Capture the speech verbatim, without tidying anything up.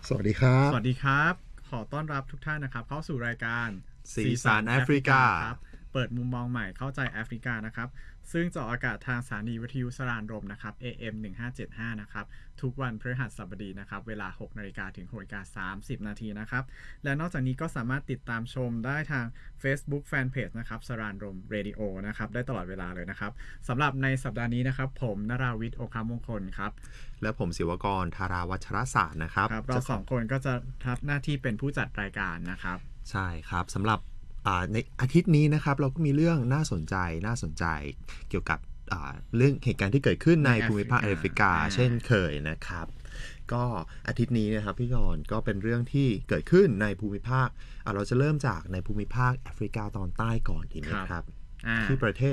สวัสดีครับสวัสดีครับขอต้อนรับทุกท่านนะครับเข้าสู่รายการสีสันแอฟริกาครับเปิดมุมมองใหม่เข้าใจแอฟริกานะครับซึ่งจะออกอากาศทางสถานีวิทยุสรานรมนะครับ เอ เอ็ม หนึ่งห้าเจ็ดห้านะครับทุกวันพฤหัสบดีนะครับเวลาหกนาฬิกาถึงหกนาฬิกาสามสิบนาทีนะครับและนอกจากนี้ก็สามารถติดตามชมได้ทาง Facebook Fanpage นะครับสรานรมเรดิโอนะครับได้ตลอดเวลาเลยนะครับสำหรับในสัปดาห์นี้นะครับผมนราวิทย์โอคามงคลครับและผมศิวกรธาราวัชรศาสตร์นะครับครับเราสองคนก็จะรับหน้าที่เป็นผู้จัดรายการนะครับใช่ครับสำหรับในอาทิตย์นี้นะครับเราก็มีเรื่องน่าสนใจน่าสนใจเกี่ยวกับเรื่องเหตุการณ์ที่เกิดขึ้นในภูมิภาคแอฟริกาเช่นเคยนะครับก็อาทิตย์นี้นะครับพี่กรณ์ก็เป็นเรื่องที่เกิดขึ้นในภูมิภาคเราจะเริ่มจากในภูมิภาคแอฟริกาตอนใต้ก่อนดีไหมครับที่ประเทศ